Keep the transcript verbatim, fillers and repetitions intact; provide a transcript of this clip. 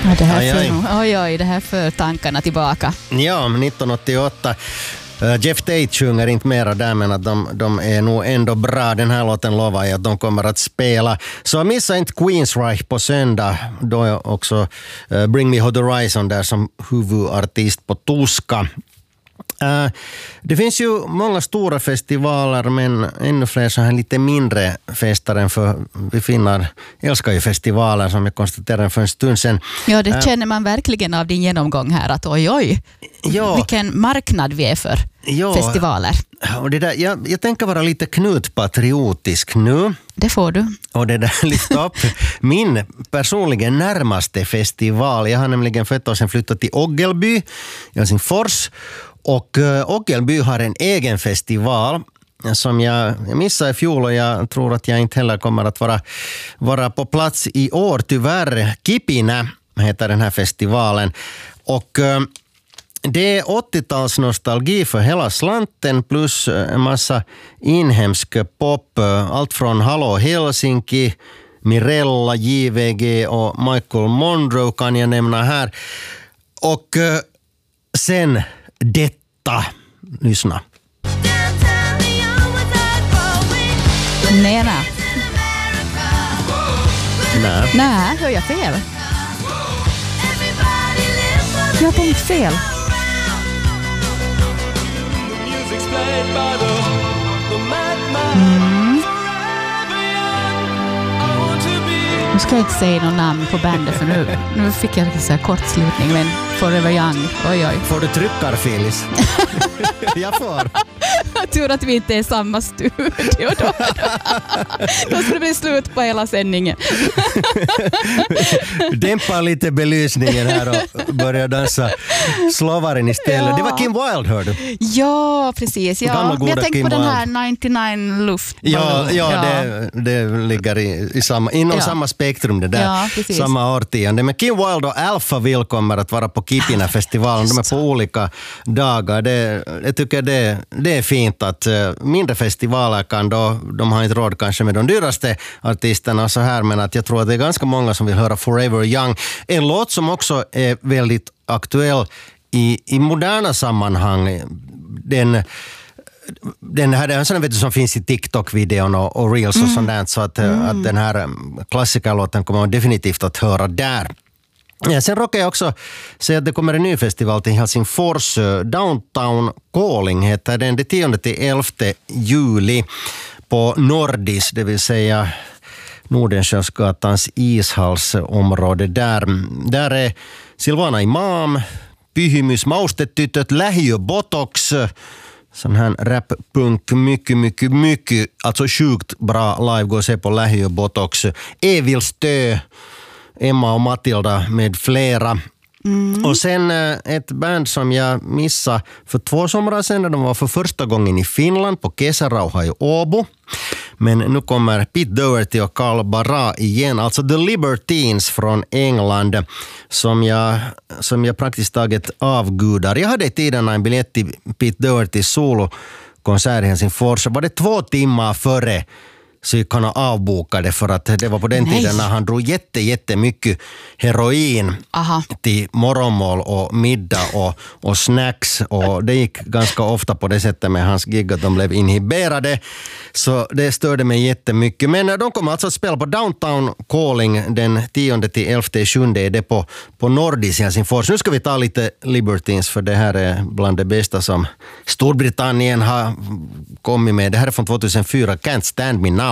Ja, det här aj, aj. för, oj, oj, det här för tankarna tillbaka. Ja, nittonhundraåttioåtta. Jeff Tate sjunger inte mera där, men att de, de är nog ändå bra. Den här låten lovar jag att de kommer att spela. Så missa inte Queensryche på söndag. Då är också uh, Bring Me Horizon där som huvudartist på Tuska. Uh, det finns ju många stora festivaler, men ännu fler så här lite mindre fester än för vi finnar älskar ju festivaler, som jag konstaterade för en stund sedan. Ja, det känner man verkligen av din genomgång här, att oj, oj, ja, vilken marknad vi är för ja, festivaler. Och det där, jag, jag tänker vara lite knutpatriotisk nu. Det får du. Och det där lyfta upp min personligen närmaste festival. Jag har nämligen för ett år sedan flyttat till Oggelby i Helsingfors. Och uh, Oggelby har en egen festival som jag, jag missade i fjol, och jag tror att jag inte heller kommer att vara, vara på plats i år tyvärr. Kipinä heter den här festivalen. Och uh, det är åttio-tals nostalgi för hela slanten plus en massa inhemsk pop. Allt från Hallå Helsinki, Mirella, J V G och Michael Monroe kan jag nämna här. Och uh, sen detta. Lyssna. Nej, nej. Nej. Nej, hör jag fel? Jag har tänkt fel. Mm. Nu ska jag inte säga någon namn på bandet, för nu, nu fick jag så här kortslutning, men Forever Young, oj oj. Får du tryckar, Filis? Jag får. Tur att vi inte är i samma studio då. Då skulle det bli slut på hela sändningen. Dämpa lite belysningen här och börja dansa slovaren istället. Ja. Det var Kim Wilde, hörde du? Ja, precis. Ja. Men jag tänkte Kim på den Wilde. här nittionio luft. Ja, ja, ja. Det, det ligger i, i samma, inom Ja. samma spektrum det där. Ja, precis. Samma årtionde. Men Kim Wilde och Alphaville kommer att vara på Kipinä-festivalen. De är på olika dagar. Det, jag tycker det, det är fint att mindre festivaler kan då, de har inte råd kanske med de dyraste artisterna så här, men att jag tror att det är ganska många som vill höra Forever Young. En låt som också är väldigt aktuell i, i moderna sammanhang. Den Den här är en vet du, som finns i TikTok-videon och, och Reels och mm. sånt där, så att, mm. att den här klassikerlåten kommer man definitivt att höra där. Ja, sen råkar jag också säga att det kommer en ny festival till Helsingfors. Downtown Calling heter den. Det tionde till elfte juli på Nordis, det vill säga Nordenskiöldsgatans ishallsområde. Där, där är Silvana Imam, Pyhimys, Maustetytöt, Lähiö Botox, sån här rap-punk, mycket, mycket, mycket, alltså sjukt bra live, gå och se på Lähiö Botox, Evilstö, Emma och Matilda med flera. Mm. Och sen ett band som jag missade för två somrar sedan, de var för första gången i Finland på Kesärauha i Åbo. Men nu kommer Pete Doherty och Carl Barra igen, alltså The Libertines från England, som jag, som jag praktiskt taget avgudar. Jag hade i tiden en biljett till Pete Dohertys solokonsert i Helsingfors. Var det två timmar före så gick han och avbokade, för att det var på den Nej. tiden när han drog jätte, jättemycket heroin Aha. till morgonmål och middag och, och snacks, och det gick ganska ofta på det sättet med hans gig att de blev inhiberade, så det störde mig jättemycket. Men de kommer alltså att spela på Downtown Calling den tionde till elfte sjunde är det på, på Nordis i Helsingfors. Nu ska vi ta lite Libertines, för det här är bland det bästa som Storbritannien har kommit med. Det här är från tjugohundrafyra, Can't Stand Me Now.